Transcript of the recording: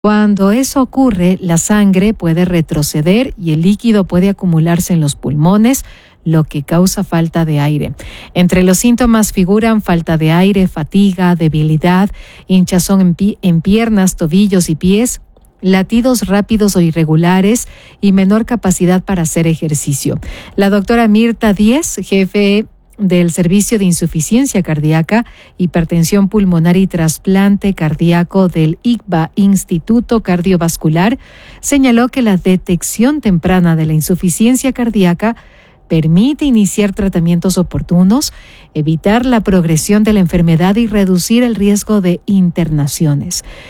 Cuando eso ocurre, la sangre puede retroceder y el líquido puede acumularse en los pulmones, lo que causa falta de aire. Entre los síntomas figuran falta de aire, fatiga, debilidad, hinchazón en piernas, tobillos y pies, latidos rápidos o irregulares y menor capacidad para hacer ejercicio. La doctora Mirta Díez, jefe del Servicio de Insuficiencia Cardíaca, Hipertensión Pulmonar y Trasplante Cardíaco del ICVA, Instituto Cardiovascular, señaló que la detección temprana de la insuficiencia cardíaca permite iniciar tratamientos oportunos, evitar la progresión de la enfermedad y reducir el riesgo de internaciones.